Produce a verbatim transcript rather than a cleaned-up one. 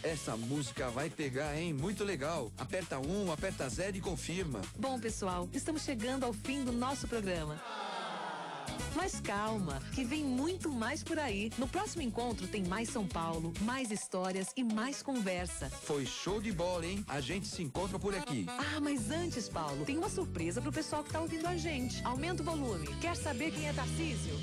Essa música vai pegar, hein? Muito legal. Aperta um, aperta zero e confirma. Bom, pessoal, estamos chegando ao fim do nosso programa. Mas calma, que vem muito mais por aí. No próximo encontro tem mais São Paulo, mais histórias e mais conversa. Foi show de bola, hein? A gente se encontra por aqui. Ah, mas antes, Paulo, tem uma surpresa pro pessoal que tá ouvindo a gente. Aumenta o volume. Quer saber quem é Tarcísio?